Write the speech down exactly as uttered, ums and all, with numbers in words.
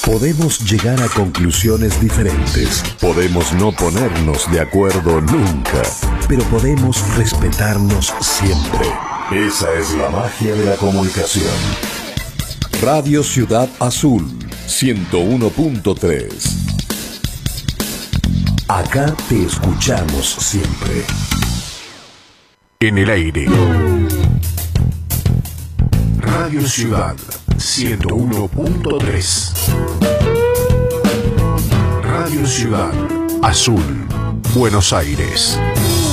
Podemos llegar a conclusiones diferentes, podemos no ponernos de acuerdo nunca, pero podemos respetarnos siempre. Esa es la magia de la comunicación. Radio Ciudad Azul, ciento uno punto tres. Acá te escuchamos siempre. En el aire. Radio Ciudad, ciento uno punto tres. Radio Ciudad Azul, Buenos Aires.